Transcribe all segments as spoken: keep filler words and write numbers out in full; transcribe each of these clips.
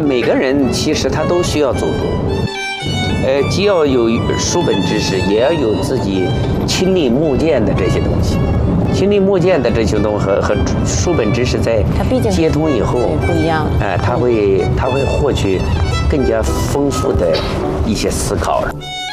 每个人其实他都需要走读，呃，既要有书本知识，也要有自己亲历目见的这些东西。亲历目见的这些东西和和书本知识在接通以后不一样， 哎、呃，他会他会获取更加丰富的一些思考。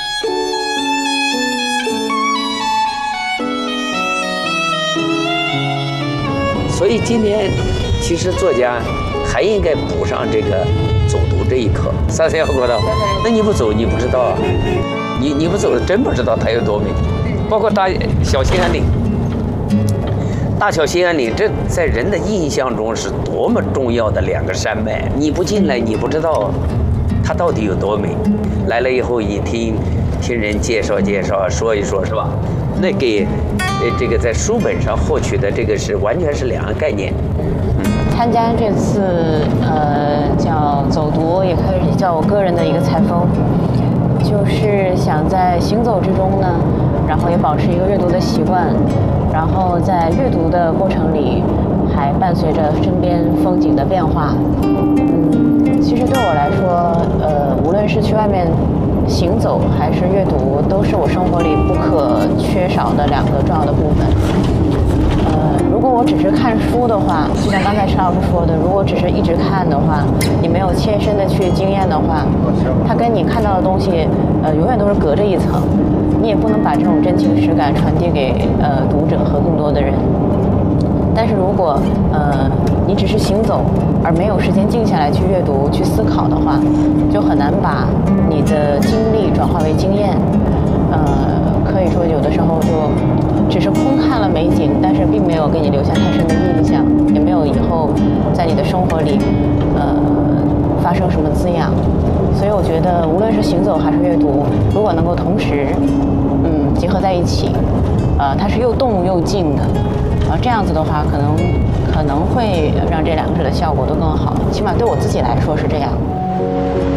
所以今天，其实作家还应该补上这个走读这一课。三三幺国道，那你不走，你不知道啊，你你不走，真不知道它有多美。包括大小兴安岭，大小兴安岭，这在人的印象中是多么重要的两个山脉。你不进来，你不知道它到底有多美。来了以后，你听听人介绍介绍，说一说，是吧？那给呃这个在书本上获取的这个是完全是两个概念。 嗯，参加这次呃叫走读，也可以叫我个人的一个采风，就是想在行走之中呢，然后也保持一个阅读的习惯，然后在阅读的过程里，还伴随着身边风景的变化。嗯，其实对我来说，呃，无论是去外面行走还是阅读，都是我生活里不可缺少的两个重要的部分。呃，如果我只是看书的话，就像刚才陈老师说的，如果只是一直看的话，你没有切身的去经验的话，它跟你看到的东西，呃，永远都是隔着一层，你也不能把这种真情实感传递给呃读者和更多的人。但是如果呃你只是行走，而没有时间静下来去阅读、去思考的话，就很难把你的经历转化为经验。呃，可以说有的时候就只是空看了美景，但是并没有给你留下太深的印象，也没有以后在你的生活里呃发生什么滋养。所以我觉得，无论是行走还是阅读，如果能够同时嗯结合在一起，呃，它是又动又静的。然后这样子的话，可能可能会让这两者的效果都更好，起码对我自己来说是这样。